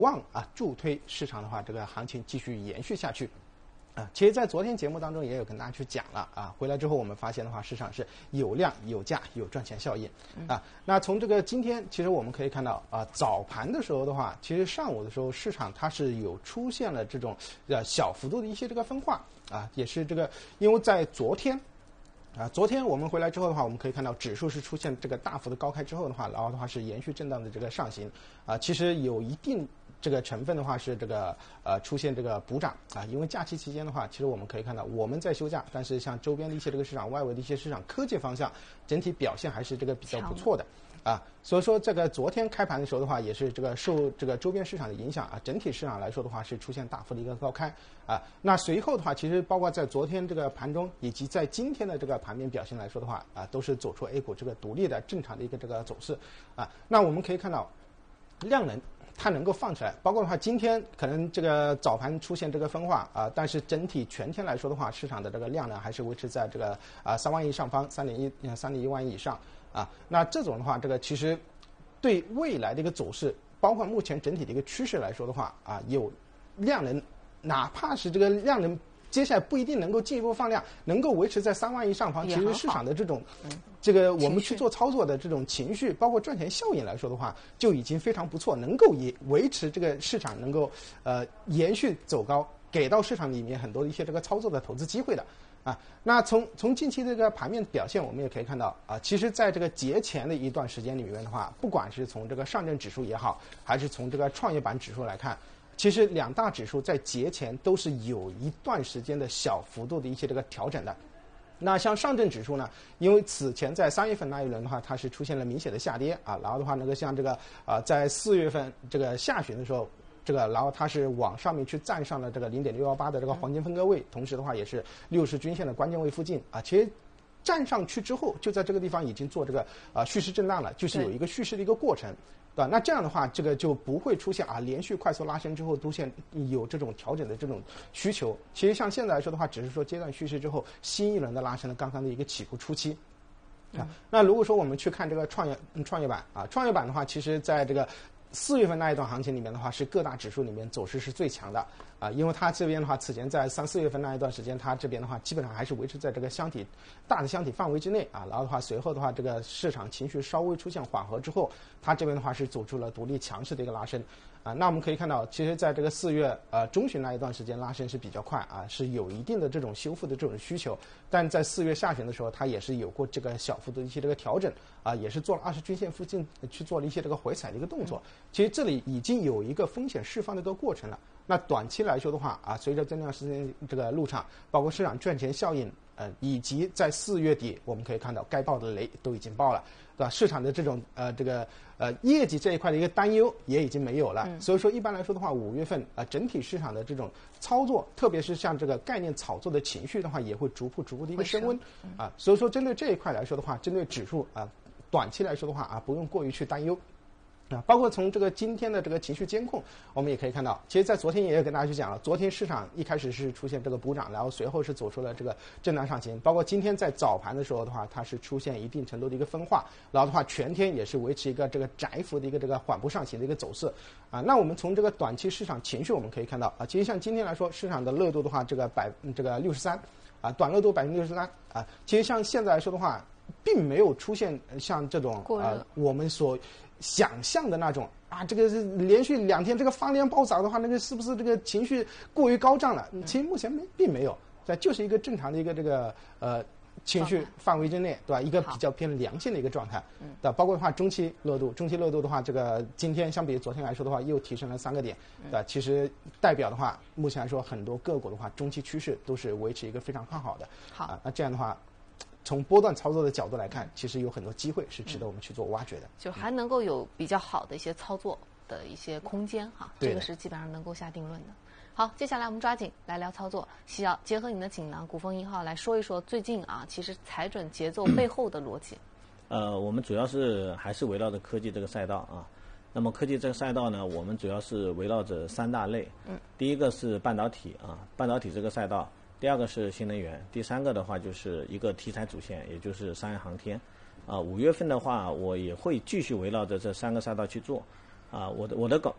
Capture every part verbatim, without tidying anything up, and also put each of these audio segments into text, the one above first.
望啊助推市场的话，这个行情继续延续下去。啊，其实，在昨天节目当中也有跟大家去讲了啊。回来之后，我们发现的话，市场是有量、有价、有赚钱效应啊。那从这个今天，其实我们可以看到啊，早盘的时候的话，其实上午的时候，市场它是有出现了这种呃小幅度的一些这个分化啊，也是这个，因为在昨天。啊，昨天我们回来之后的话，我们可以看到指数是出现这个大幅的高开之后的话，然后的话是延续震荡的这个上行，啊，其实有一定这个成分的话是这个呃出现这个补涨啊，因为假期期间的话，其实我们可以看到我们在休假，但是像周边的一些这个市场、外围的一些市场、科技方向整体表现还是这个比较不错的。啊，所以说这个昨天开盘的时候的话，也是这个受这个周边市场的影响啊，整体市场来说的话是出现大幅的一个高开啊。那随后的话，其实包括在昨天这个盘中以及在今天的这个盘面表现来说的话啊，都是走出 A 股这个独立的正常的一个这个走势啊。那我们可以看到，量能它能够放起来，包括的话，今天可能这个早盘出现这个分化啊，但是整体全天来说的话，市场的这个量呢还是维持在这个啊三万亿上方，三点一三点一万亿以上。啊，那这种的话，这个其实对未来的一个走势，包括目前整体的一个趋势来说的话，啊，有量能，哪怕是这个量能接下来不一定能够进一步放量，能够维持在三万亿上方，其实市场的这种，这个我们去做操作的这种情绪，包括赚钱效应来说的话，就已经非常不错，能够也维持这个市场能够呃延续走高，给到市场里面很多的一些这个操作的投资机会的。啊，那从从近期这个盘面表现，我们也可以看到啊，其实在这个节前的一段时间里面的话，不管是从这个上证指数也好，还是从这个创业板指数来看，其实两大指数在节前都是有一段时间的小幅度的一些这个调整的。那像上证指数呢，因为此前在三月份那一轮的话，它是出现了明显的下跌啊，然后的话，那个像这个啊，在四月份这个下旬的时候。这个，然后它是往上面去站上了这个零点六幺八的这个黄金分割位，同时的话也是六十均线的关键位附近啊。其实站上去之后，就在这个地方已经做这个啊蓄势震荡了，就是有一个蓄势的一个过程，对吧？那这样的话，这个就不会出现啊连续快速拉升之后出现有这种调整的这种需求。其实像现在来说的话，只是说阶段蓄势之后新一轮的拉升的刚刚的一个起步初期。啊，那如果说我们去看这个创业创业板啊，创业板的话，其实在这个。四月份那一段行情里面的话，是各大指数里面走势是最强的啊，因为它这边的话，此前在三四月份那一段时间，它这边的话基本上还是维持在这个箱体大的箱体范围之内啊，然后的话，随后的话，这个市场情绪稍微出现缓和之后，它这边的话是走出了独立强势的一个拉升啊。那我们可以看到，其实在这个四月呃中旬那一段时间拉升是比较快啊，是有一定的这种修复的这种需求，但在四月下旬的时候，它也是有过这个小幅的一些这个调整啊，也是做了二十均线附近去做了一些这个回踩的一个动作。其实这里已经有一个风险释放的一个过程了。那短期来说的话啊，随着这段时间这个入场，包括市场赚钱效应，呃，以及在四月底我们可以看到该爆的雷都已经爆了，对吧？市场的这种呃这个呃业绩这一块的一个担忧也已经没有了。嗯、所以说一般来说的话，五月份啊、呃、整体市场的这种操作，特别是像这个概念炒作的情绪的话，也会逐步逐步的一个升温啊。所以说针对这一块来说的话，针对指数啊，短期来说的话啊，不用过于去担忧。啊，包括从这个今天的这个情绪监控，我们也可以看到，其实，在昨天也有跟大家去讲了，昨天市场一开始是出现这个补涨，然后随后是走出了这个震荡上行，包括今天在早盘的时候的话，它是出现一定程度的一个分化，然后的话，全天也是维持一个这个窄幅的一个这个缓步上行的一个走势。啊，那我们从这个短期市场情绪我们可以看到，啊，其实像今天来说，市场的热度的话，这个百这个六十三，啊，短热度百分之六十三，啊，其实像现在来说的话，并没有出现像这种呃我们所想象的那种啊，这个是连续两天这个发量暴涨的话，那个是不是这个情绪过于高涨了？其实目前没并没有，对，就是一个正常的一个这个呃情绪范围之内，对吧？一个比较偏良性的一个状态，对吧？包括的话中期热度，中期热度的话，这个今天相比昨天来说的话，又提升了三个点，对吧？其实代表的话，目前来说很多个股的话，中期趋势都是维持一个非常看好的。好，啊，那这样的话。从波段操作的角度来看，其实有很多机会是值得我们去做挖掘的， 就还能够有比较好的一些操作的一些空间哈，这个是基本上能够下定论的。好，接下来我们抓紧来聊操作，需要结合你的锦囊股风一号来说一说最近啊，其实踩准节奏背后的逻辑。 呃，我们主要是还是围绕着科技这个赛道啊。那么科技这个赛道呢，我们主要是围绕着三大类。嗯，第一个是半导体啊，半导体这个赛道。第二个是新能源，第三个的话就是一个题材主线，也就是商业航天。啊，五月份的话，我也会继续围绕着这三个赛道去做。啊，我的我的稿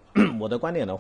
我的观点的话。